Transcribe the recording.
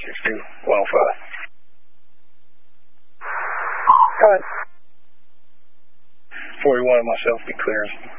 62, 105. Go ahead. 41 myself, be clear.